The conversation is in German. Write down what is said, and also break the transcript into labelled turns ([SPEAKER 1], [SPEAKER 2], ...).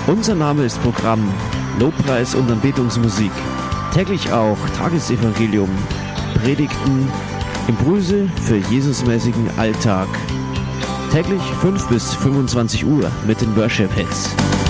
[SPEAKER 1] Unser Name ist Programm, Lobpreis und Anbetungsmusik. Täglich auch Tagesevangelium, Predigten, Impulse für Jesusmäßigen Alltag. Täglich 5 bis 25 Uhr mit den Worship Hits.